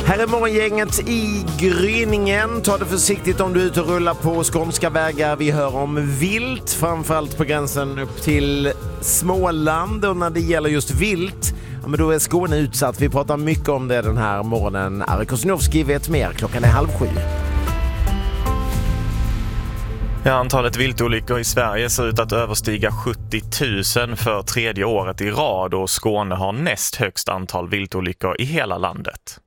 Här är morgongänget i gryningen. Ta det försiktigt om du är ute och rullar på skånska vägar. Vi hör om vilt, framförallt på gränsen upp till Småland. Och när det gäller just vilt, ja, men då är Skåne utsatt. Vi pratar mycket om det den här morgonen. Ari Kosnowski vet mer. Klockan är 6:30. Ja, antalet viltolyckor i Sverige ser ut att överstiga 70 000 för tredje året i rad, och Skåne har näst högst antal viltolyckor i hela landet.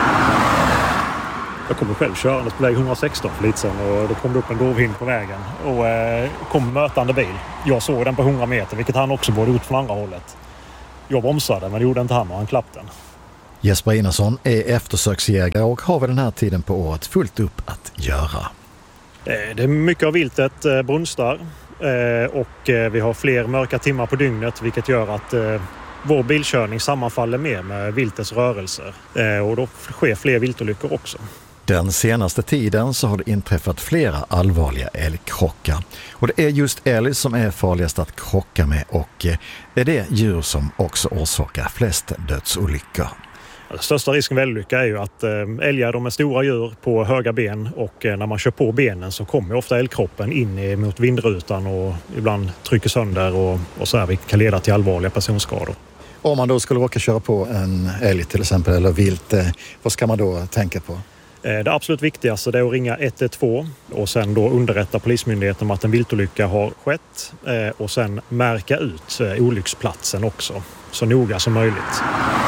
Jag kommer själv körandes på väg 116 för lite sedan, och då kom det upp en dovhind på vägen och kom mötande bil. Jag såg den på 100 meter, vilket han också borde ut från andra hållet. Jag bromsade, men det gjorde inte han och han klappade den. Jesper Einarsson är eftersöksjägare och har vid den här tiden på året fullt upp att göra. Det är mycket av viltet brunstar och vi har fler mörka timmar på dygnet, vilket gör att vår bilkörning sammanfaller mer med viltets rörelser, och då sker fler viltolyckor också. Den senaste tiden så har det inträffat flera allvarliga älgkrockar. Och det är just älg som är farligast att krocka med, och är det djur som också orsakar flest dödsolyckor. Den största risken vid älgolycka är ju att älgar, de är stora djur på höga ben, och när man kör på benen så kommer ofta älgkroppen in mot vindrutan och ibland trycker sönder och så här, vilket kan leda till allvarliga personskador. Om man då skulle råka köra på en älg till exempel eller vilt, vad ska man då tänka på? Det absolut viktigaste är att ringa 112 och sen då underrätta polismyndigheten om att en viltolycka har skett, och sen märka ut olycksplatsen också så noga som möjligt.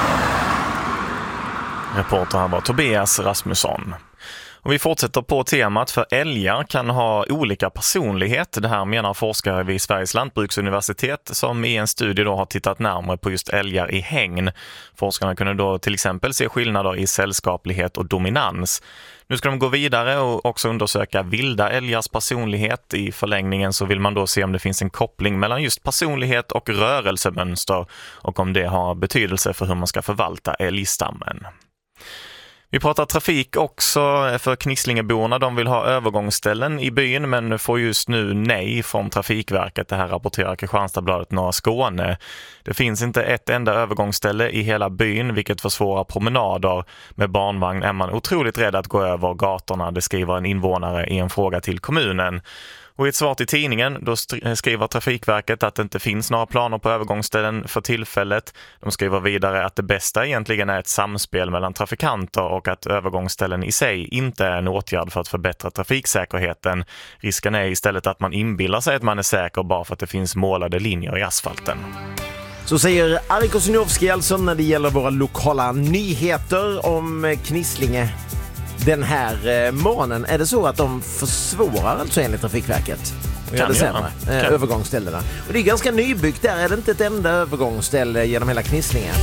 Reporter här var Tobias Rasmusson. Och vi fortsätter på temat, för älgar kan ha olika personlighet. Det här menar forskare vid Sveriges lantbruksuniversitet, som i en studie då har tittat närmare på just älgar i hägn. Forskarna kunde då till exempel se skillnader i sällskaplighet och dominans. Nu ska de gå vidare och också undersöka vilda älgars personlighet. I förlängningen så vill man då se om det finns en koppling mellan just personlighet och rörelsemönster, och om det har betydelse för hur man ska förvalta älgstammen. Vi pratar trafik också, för Knislingeborna. De vill ha övergångsställen i byn, men får just nu nej från Trafikverket. Det här rapporterar Kristianstadsbladet Norra Skåne. Det finns inte ett enda övergångsställe i hela byn, vilket försvårar promenader. Med barnvagn är man otroligt rädd att gå över gatorna, det skriver en invånare i en fråga till kommunen. Och i ett svar till tidningen då skriver Trafikverket att det inte finns några planer på övergångsställen för tillfället. De skriver vidare att det bästa egentligen är ett samspel mellan trafikanter, och att övergångsställen i sig inte är en åtgärd för att förbättra trafiksäkerheten. Risken är istället att man inbillar sig att man är säker bara för att det finns målade linjer i asfalten. Så säger Ari Kosnowski alltså när det gäller våra lokala nyheter om Knislinge. Den här morgonen, är det så att de försvårar alltså enligt Trafikverket? Och gör det sämre, övergångsställena. Och det är ganska nybyggt där, är det inte ett enda övergångsställe genom hela Knislinge?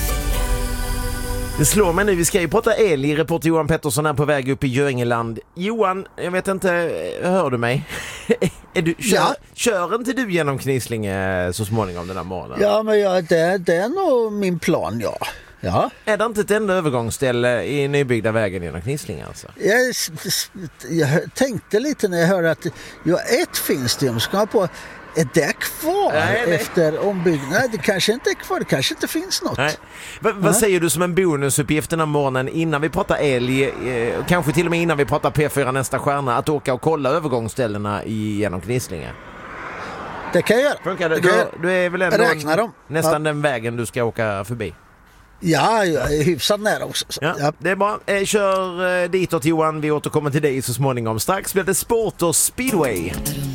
Det slår mig nu, vi ska ju prata älg. Reporter Johan Pettersson är på väg upp i Göingeland. Johan, jag vet inte, hör du mig? Kör inte du genom Knislinge så småningom den här morgonen? Ja, men det är nog min plan, ja. Ja. Är det inte ett enda övergångsställe i nybyggda vägen genom Knislinge alltså? Jag tänkte lite när jag hörde att ett finns det, ska ha på. Är det kvar efter ombyggnad? Det kanske inte är kvar, det kanske inte finns något. Vad säger du som en bonusuppgift den här morgonen innan vi pratar älg, kanske till och med innan vi pratar P4 nästa stjärna, att åka och kolla övergångsställena genom Knislinge? Det kan jag göra. Funkar det? Du är väl ändå nästan den vägen du ska åka förbi? Ja, jag är hyfsat nära också. Ja. Det är bra. Kör ditåt Johan, vi återkommer till dig så småningom. Strax blir det sport och speedway.